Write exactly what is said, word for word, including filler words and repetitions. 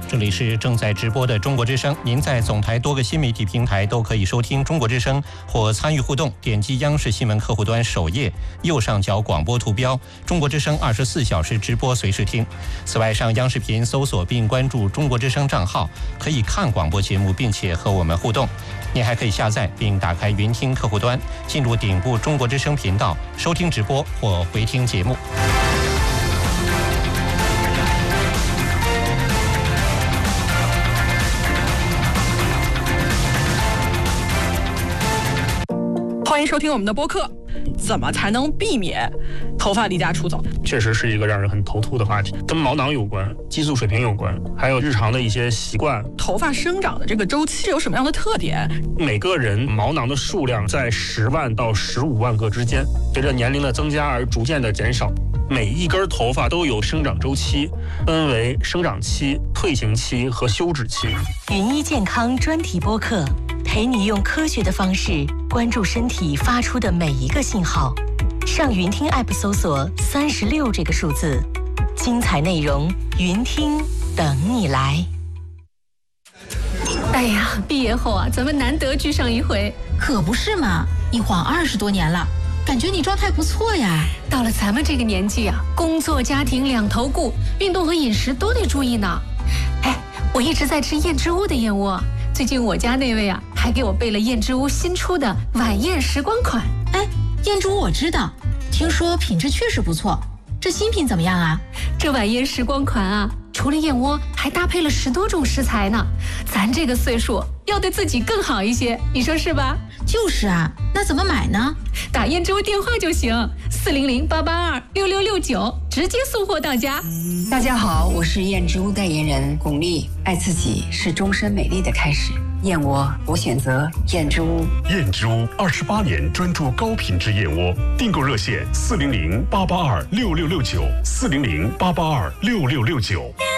这里是正在直播的中国之声，您在总台多个新媒体平台都可以收听中国之声或参与互动，点击央视新闻客户端首页右上角广播图标，中国之声二十四小时直播随时听。此外，上央视频搜索并关注中国之声账号，可以看广播节目并且和我们互动。您还可以下载并打开云听客户端，进入顶部中国之声频道收听直播或回听节目。 欢迎收听我们的播客。怎么才能避免头发离家出走？ 确实是一个让人很头秃的话题，跟毛囊有关，激素水平有关，还有日常的一些习惯。 头发生长的这个周期有什么样的特点？ 每个人毛囊的数量在十万到十五万个之间，随着年龄的增加而逐渐的减少。每一根头发都有生长周期，分为生长期、退行期和休止期。 云医健康专题播客，陪你用科学的方式关注身体发出的每一个信号。上云听 App 搜索三十六这个数字，精彩内容云听等你来。 哎呀，毕业后啊，咱们难得聚上一回。 可不是嘛，一晃二十多年了，感觉你状态不错呀。 到了咱们这个年纪啊，工作家庭两头顾，运动和饮食都得注意呢。哎，我一直在吃燕之屋的燕窝，最近我家那位啊，还给我备了燕之屋新出的晚宴时光款。 哎，燕之屋我知道，听说品质确实不错，这新品怎么样啊？ 这晚宴时光款啊，除了燕窝，还搭配了十多种食材呢。咱这个岁数要对自己更好一些，你说是吧？ 就是啊，那怎么买呢？ 打燕之屋电话就行，四零零八八二六六六九，直接送货到家。 大家好，我是燕之屋代言人巩俐。爱自己是终身美丽的开始，燕窝我选择燕之屋。 燕之屋二十八年专注高品质燕窝，订购热线四零零八八二六六六九，四零零八八二六六六九。